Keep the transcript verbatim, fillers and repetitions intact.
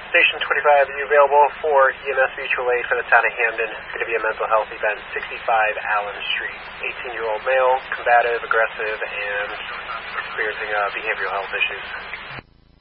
Station twenty-five, are you available for E M S mutual aid for the town of Hamden? It's going to be a mental health event, sixty-five Allen Street. eighteen-year-old male, combative, aggressive, and experiencing uh, behavioral health issues.